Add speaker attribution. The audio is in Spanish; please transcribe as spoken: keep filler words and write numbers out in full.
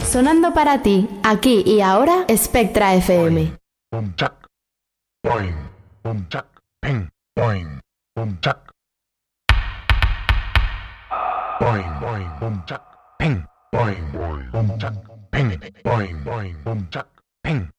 Speaker 1: Sonando para ti, aquí y ahora, Spectra F M.
Speaker 2: Boom chuck, boing, boom chuck, ping, boing, boom chuck, boing, boing, boom chuck, ping, boing, boing, boom chuck, ping, boing, boing, boom chuck, ping.